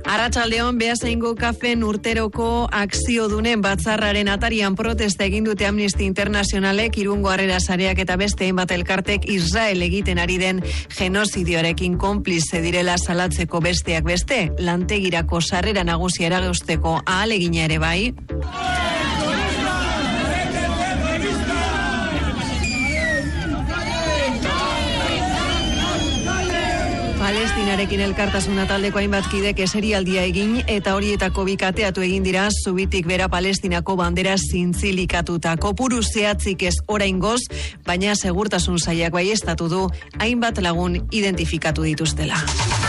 Arratsaldeon Beasaingo kafen urteroko akziodunen batzarraren atarian protesta egin dute Amnesty Internationalek, Irungo Harrera Sareak eta beste hainbat elkartek Israel egiten ari den genozidioarekin konplize direla salatzeko, besteak beste, lantegirako sarrera nagusia eragozteko ahalegina ere bai. Palestinarekin elkartasuna taldeko hainbat kidek eserialdia egin eta horietako bi kateatu egin dira zubitik bera Palestinako bandera zintzilikatuta. Kopuru zehatzik ez oraingoz, baina segurtasun sailak baieztatu du hainbat lagun identifikatu dituztela.